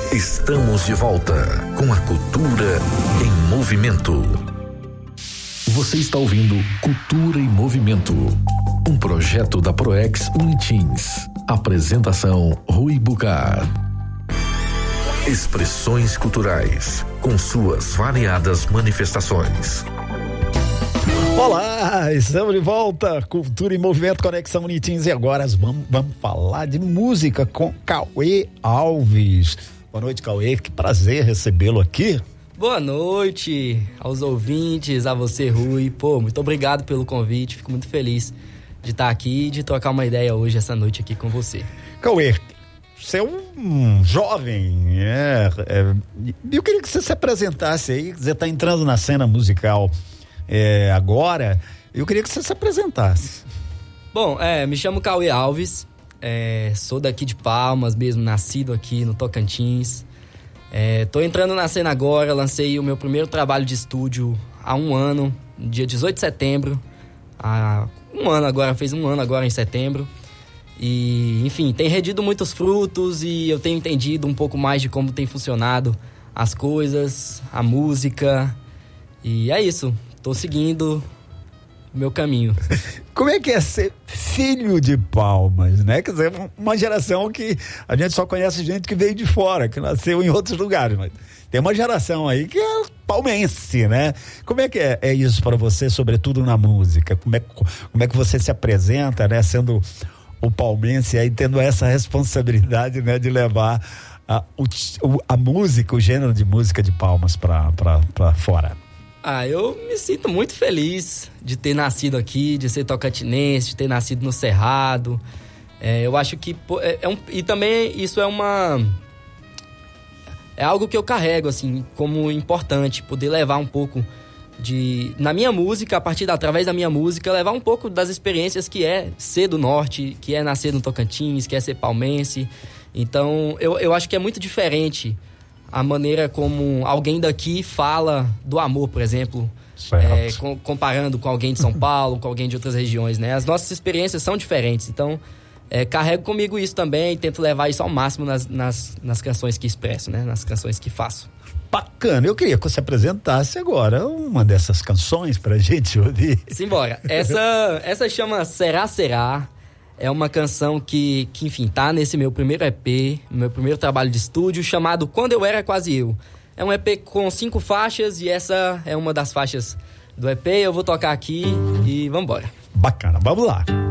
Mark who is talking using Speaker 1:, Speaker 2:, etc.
Speaker 1: Estamos de volta com a Cultura em Movimento. Você está ouvindo Cultura em Movimento, um projeto da Proex Unitins. Apresentação Rui Bucar. Expressões culturais, com suas variadas manifestações.
Speaker 2: Olá, estamos de volta, Cultura em Movimento, Conexão Unitins, e agora vamos falar de música com Cauê Alves. Boa noite, Cauê, que prazer recebê-lo aqui.
Speaker 3: Boa noite aos ouvintes, a você, Rui. Muito obrigado pelo convite, fico muito feliz de estar aqui e de trocar uma ideia hoje, essa noite aqui com você.
Speaker 2: Cauê, você é um jovem, eu queria que você se apresentasse aí, você está entrando na cena musical agora, eu queria que você se apresentasse.
Speaker 3: Bom, me chamo Cauê Alves, sou daqui de Palmas mesmo, nascido aqui no Tocantins. Tô entrando na cena agora, lancei o meu primeiro trabalho de estúdio há um ano, no dia 18 de setembro. Fez um ano agora em setembro. E, enfim, tem rendido muitos frutos e eu tenho entendido um pouco mais de como tem funcionado as coisas, a música. E é isso, tô seguindo o meu caminho.
Speaker 2: Como é que é ser filho de Palmas, né? Quer dizer, uma geração que a gente só conhece gente que veio de fora, que nasceu em outros lugares, mas tem uma geração aí que é palmense, né? Como é que é isso para você, sobretudo na música? Como é que você se apresenta, né? Sendo o palmense aí, tendo essa responsabilidade, né? De levar a música, o gênero de música de Palmas para fora.
Speaker 3: Eu me sinto muito feliz de ter nascido aqui, de ser tocantinense, de ter nascido no Cerrado. Eu acho que e também isso é algo que eu carrego, assim, como importante, poder levar um pouco na minha música, através da minha música, levar um pouco das experiências que é ser do Norte, que é nascer no Tocantins, que é ser palmense. Então, eu acho que é muito diferente a maneira como alguém daqui fala do amor, por exemplo, comparando com alguém de São Paulo, com alguém de outras regiões, né? As nossas experiências são diferentes, então carrego comigo isso também e tento levar isso ao máximo nas canções que expresso, né? Nas canções que faço.
Speaker 2: Bacana, eu queria que você apresentasse agora uma dessas canções pra gente ouvir.
Speaker 3: Simbora, essa chama Será Será. É uma canção que enfim, tá nesse meu primeiro EP, meu primeiro trabalho de estúdio, chamado Quando Eu Era Quase Eu. É um EP com 5 faixas e essa é uma das faixas do EP. Eu vou tocar aqui e vambora.
Speaker 2: Bacana, vamos lá.